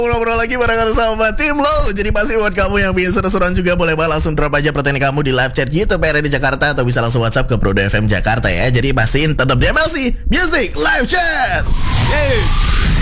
Ngobrol lagi bareng sama tim lo. Jadi pasti buat kamu yang bikin seru-seruan juga, boleh banget langsung drop aja pertanyaan kamu di live chat YouTube RRD Jakarta, atau bisa langsung WhatsApp ke Prodo FM Jakarta ya. Jadi pastiin tetap di MLC Music Live Chat. Yeay.